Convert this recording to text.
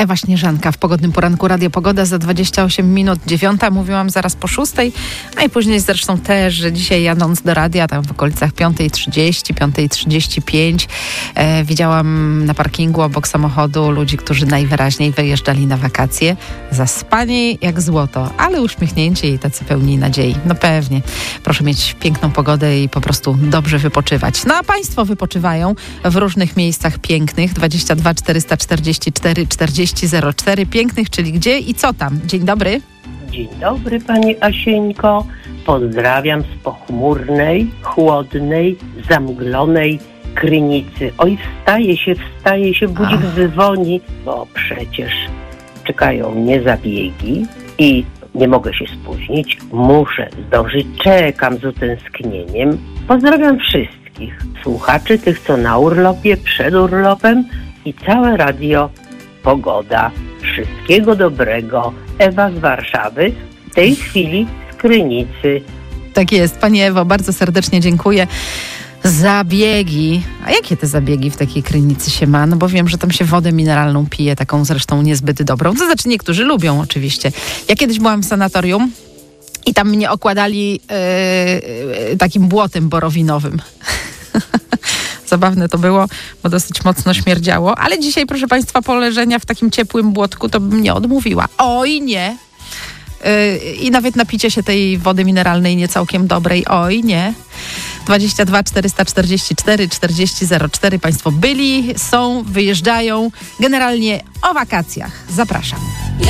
Ewa Śnieżanka w Pogodnym Poranku Radio Pogoda za 28 minut 9. Mówiłam zaraz po 6, a i później zresztą też, że dzisiaj jadąc do radia, tam w okolicach 5:30, 5:35 widziałam na parkingu obok samochodu ludzi, którzy najwyraźniej wyjeżdżali na wakacje. Zaspani jak złoto, ale uśmiechnięci i tacy pełni nadziei. No pewnie. Proszę mieć piękną pogodę i po prostu dobrze wypoczywać. No a Państwo wypoczywają w różnych miejscach pięknych. 22 444 4004 pięknych, czyli gdzie i co tam? Dzień dobry. Dzień dobry Pani Asieńko. Pozdrawiam z pochmurnej, chłodnej, zamglonej Krynicy. Oj, wstaje się, budzik dzwoni, bo przecież czekają mnie zabiegi i nie mogę się spóźnić. Muszę zdążyć, czekam z utęsknieniem. Pozdrawiam wszystkich słuchaczy, tych co na urlopie, przed urlopem i całe radio Pogoda. Wszystkiego dobrego. Ewa z Warszawy, w tej chwili z Krynicy. Tak jest, Pani Ewo, bardzo serdecznie dziękuję. Zabiegi. A jakie te zabiegi w takiej Krynicy się ma? No bo wiem, że tam się wodę mineralną pije, taką zresztą niezbyt dobrą. To znaczy niektórzy lubią oczywiście. Ja kiedyś byłam w sanatorium i tam mnie okładali takim błotem borowinowym. Zabawne to było, bo dosyć mocno śmierdziało. Ale dzisiaj, proszę Państwa, po leżenia w takim ciepłym błotku to bym nie odmówiła. Oj nie. I nawet napicie się tej wody mineralnej nie całkiem dobrej. Oj nie. 22 444 4004. Państwo byli, są, wyjeżdżają. Generalnie o wakacjach. Zapraszam.